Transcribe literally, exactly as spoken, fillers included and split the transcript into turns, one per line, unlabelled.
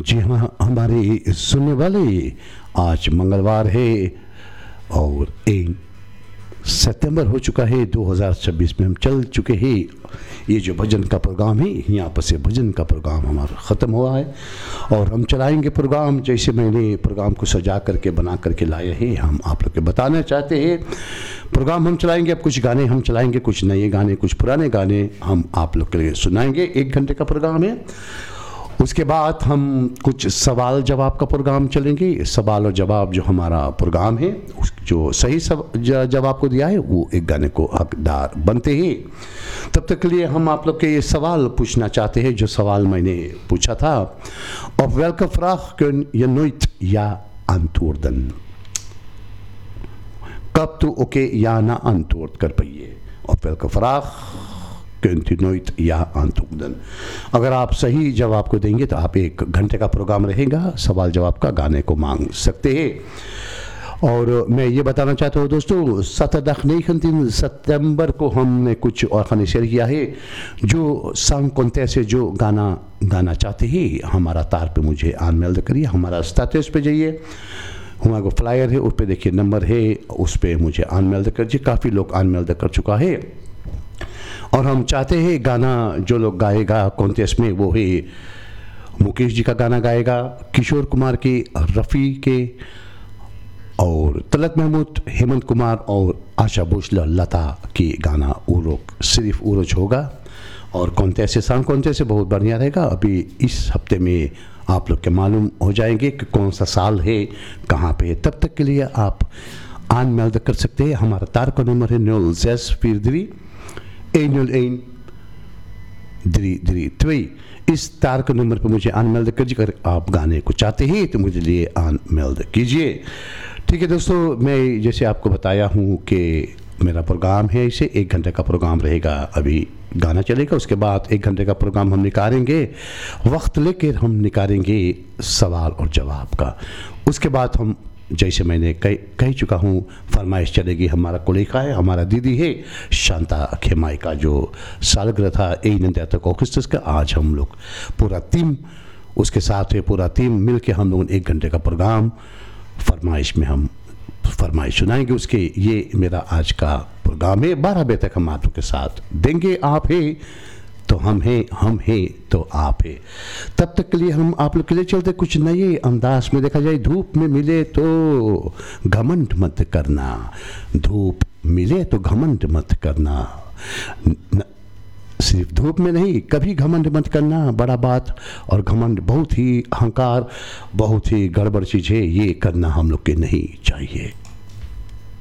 जी हाँ, हमारे सुनने वाले, आज मंगलवार है और एक सितंबर हो चुका है दो हज़ार छब्बीस में हम चल चुके हैं। ये जो भजन का प्रोग्राम है, यहाँ पर से भजन का प्रोग्राम हमारा ख़त्म हुआ है और हम चलाएंगे प्रोग्राम जैसे मैंने प्रोग्राम को सजा करके बना करके लाए हैं। हम आप लोग के बताना चाहते हैं प्रोग्राम हम चलाएंगे। अब कुछ गाने हम चलाएंगे, कुछ नए गाने, कुछ पुराने गाने हम आप लोग के लिए सुनाएंगे। एक घंटे का प्रोग्राम है। उसके बाद हम कुछ सवाल जवाब का प्रोग्राम चलेंगे। सवाल और जवाब जो हमारा प्रोग्राम है, उस जो सही सब जवाब को दिया है वो एक गाने को हकदार बनते हैं। तब तक के लिए हम आप लोग के ये सवाल पूछना चाहते हैं जो सवाल मैंने पूछा था। Auf welke vraag kun je nooit ja antwoorden? कब तो ओके या ना antwoord कर पाइए। Auf welke vraag kunt u nooit ja antwoorden? अगर आप सही जवाब को देंगे तो आप एक घंटे का प्रोग्राम रहेगा, सवाल जवाब का गाने को मांग सकते हैं। और मैं ये बताना चाहता हूँ दोस्तों, सत्रह उन्नीस सितंबर को हमने कुछ और खाने शेयर किया है। जो सॉन्ग कॉन्टेस्ट से जो गाना गाना चाहते हैं, हमारा तार पे मुझे आन मेल करिए। हमारा स्टेटस पे जाइए, हमारा फ्लायर है उस पर देखिए, नंबर है, उस पर मुझे आन मेल करिए। काफ़ी लोग आन मेल कर चुका है और हम चाहते हैं गाना जो लोग गाएगा कॉन्टेस्ट में वो है मुकेश जी का गाना गाएगा, किशोर कुमार के, रफ़ी के और तलत महमूद, हेमंत कुमार और आशा भोसले, लता की गाना उरोक सिर्फ उरोज होगा। और कॉन्टेस्ट से सॉन्ग कॉन्टेस्ट से बहुत बढ़िया रहेगा। अभी इस हफ्ते में आप लोग के मालूम हो जाएंगे कि कौन सा साल है, कहाँ पे है। तब तक के लिए आप आन मेल कर सकते हैं। हमारा तार का नंबर है नौ ज़ेस फिर द्री एक नौ एक द्री द्री त्वी। इस तार के नंबर पर मुझे आन मेल कीजिए। अगर आप गाने को चाहते हैं तो मुझे लिए आन मेल कीजिए। ठीक है दोस्तों, मैं जैसे आपको बताया हूँ कि मेरा प्रोग्राम है, इसे एक घंटे का प्रोग्राम रहेगा। अभी गाना चलेगा, उसके बाद एक घंटे का प्रोग्राम हम निकालेंगे, वक्त लेकर हम निकालेंगे सवाल और जवाब का। उसके बाद हम जैसे मैंने कह कह चुका हूँ फरमाइश चलेगी। हमारा कोलेखा है, हमारा दीदी है शांता खेमाई का जो सालगिरह था ए अगस्त का। आज हम लोग पूरा टीम उसके साथ है, पूरा टीम मिल के हम लोग एक घंटे का प्रोग्राम फरमाइश में हम फरमाइश सुनाएंगे उसके। ये मेरा आज का प्रोग्राम है। बारह बजे तक हम आप लोग के साथ देंगे। आप है तो हम हैं, हम हैं तो आप है। तब तक के लिए हम आप लोग के लिए चलते कुछ नए अंदाज में। देखा जाए, धूप में मिले तो घमंड मत करना, धूप मिले तो घमंड मत करना। न, सिर्फ धूप में नहीं, कभी घमंड मत करना। बड़ा बात और घमंड बहुत ही अहंकार, बहुत ही गड़बड़ चीज़ है, ये करना हम लोग के नहीं चाहिए।